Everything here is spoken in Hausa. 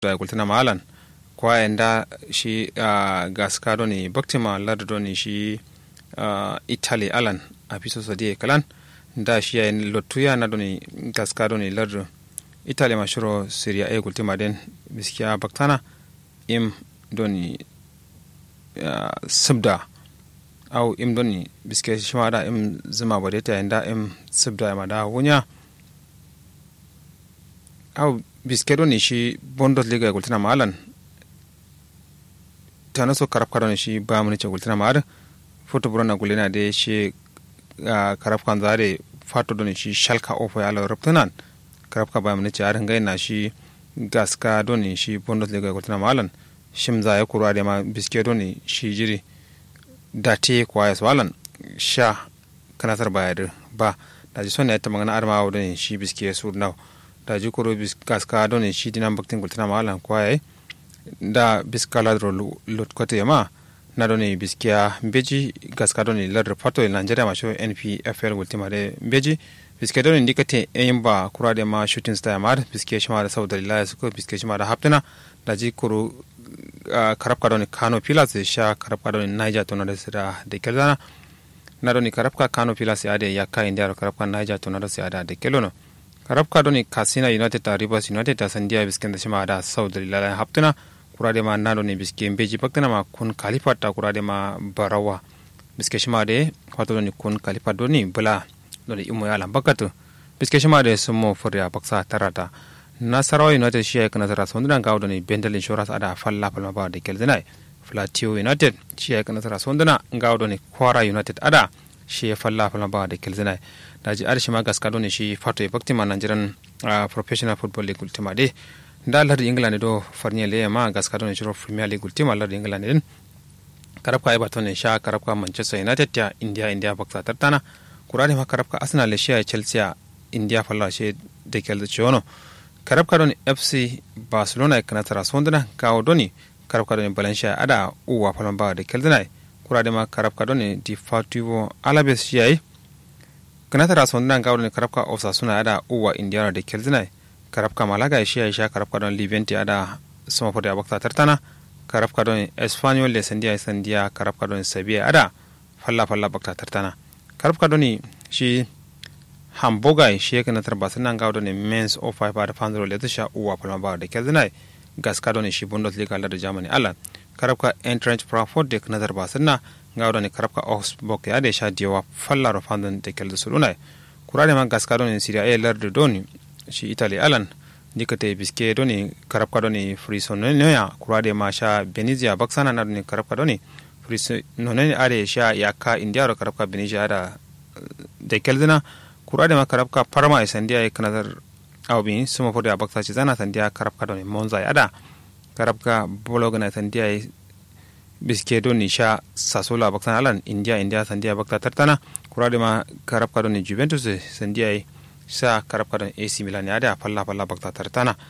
da kultuna malan kwa yanda shi gaskado ne baktima lardo ne shi italy alan a fiso sadi kalan da shi yayin lotuya na doni gaskado ne lardo italy mashuro syria e kultima den biskiya baktana im doni subda au im doni biskiya shima da im zuma badeta yanda im subda ma da wunya au biskero ne shi bondos liga kultina malan tana so karaf karo ne shi ba mun ce kultina mar foto burona gulena de shi karaf kan zare fato don shi shalka ofo ya la ruptunan karaf ka ba mun ce arin gaina shi gaska don shi bondos liga kultina malan shim za ya kurwa da ma biskero ne shi jiri date kwaya swalan sha kanatar bayar ba da ji sonne ta magana arma wa don shi biske su naw da ji kuro gaska don shi dinan baktin kultina malan kwaye da biskala lot kote yama na don biskiya beji gaska don lar fato Nigeria ma sho NPFL ultima de beji biske don indikate yimba kura de ma shooting star ma biske shima da Saudi Arabia su ko biske shima da haptana da ji kuro karabka don Kano Pilas sha karabka don Niger to na da de kelana na don karabka Kano Pilas ya de yakka india karabka Niger to na da de kelono karabka doni kasina united ta rivers united ta sandiya bisken da shima da saudi lillahi haptuna kurade ma nado ne bisken beji baktana ma kun khalifa ta kurade ma barawa biske shima de wato doni kun khalifa doni bula doni imo ya lambakatu biske shima de sumo furya baksa tarata nasarawa united shi ya kana tara sonduna ga doni bendel insurance ada falla palma ba de keldenai flatio united shi ya kana tara sonduna ga doni kwara united ada shi ya falla palma ba de keldenai daji arshima gaskado ne shi fato baktima Nigerian professional football league ultima de da lar England do farnya le ma gaskado ne shiro premier league ultima lar England din karabka Everton ne sha karabka Manchester United ya India baksa tartana kurade ma karabka Arsenal le shi Chelsea India falla she de kel chono karabka don FC Barcelona kana tara sondana kawo doni karabka don Valencia ada uwa falamba de keldinai kurade ma karabka don Deportivo Alaves shi kana tara sondan gawdo ne karabka Osasuna ada uwa Indiana de Kelzinai karabka Malaga shi ya sha karabka don Levante ada sama fodi abakta tartana karabka don Espanyol le sandia karabka don Sevilla ada falla bakta tartana karabka don shi Hamburger shi kana tar basanan gawdo ne Mainz 05 ada fandro le sha uwa falma ba de Kelzinai gaska don shi Bundesliga la da Germany ala karabka Eintracht Frankfurt de kana tar basanna gawdo ne karabka Augsburg ya de sha diwa falla ro fandan de keldo sulunai kurade man gaskado ne Serie A lardo doni shi Italy alan dikate biske doni karabka doni Frosinone ya kurade ma sha Venezia baksana na doni karabka doni Frosinone are sha yakka India ro karabka Venezia da de keldina kurade ma karabka Parma sandia kanadar awbi suma fodi abaksa ci zana sandia karabka doni Monza ada karabka Bologna sandia biske doni sha Sassuolo baksan alan India sandia bakta tartana kurade ma karabka doni Juventus sandia sha karabka doni AC Milan ya da falla bakta tartana